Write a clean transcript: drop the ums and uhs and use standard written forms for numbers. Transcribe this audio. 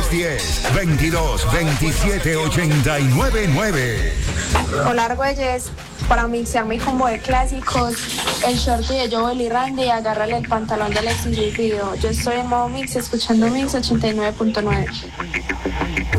310-2227-899. Hola, Argüelles. Para mixear mi combo de clásicos, el shorty de Joel y Randy y agárrale el pantalón de Alexis y Fido. Yo estoy en modo mix, escuchando Mix 89.9.